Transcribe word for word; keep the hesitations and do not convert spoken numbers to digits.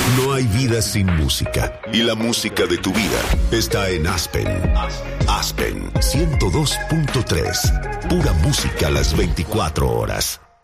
No hay vida sin música. Y la música de tu vida está en Aspen. Aspen ciento dos punto tres. Pura música a las veinticuatro horas.